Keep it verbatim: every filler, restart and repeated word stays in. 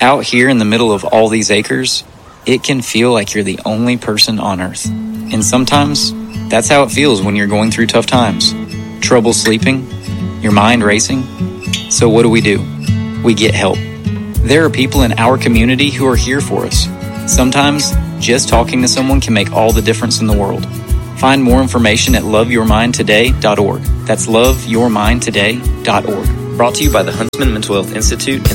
Out here in the middle of all these acres, it can feel like you're the only person on earth. And sometimes, that's how it feels when you're going through tough times. Trouble sleeping, your mind racing. So what do we do? We get help. There are people in our community who are here for us. Sometimes, just talking to someone can make all the difference in the world. Find more information at love your mind today dot org. That's love your mind today dot org. Brought to you by the Huntsman Mental Health Institute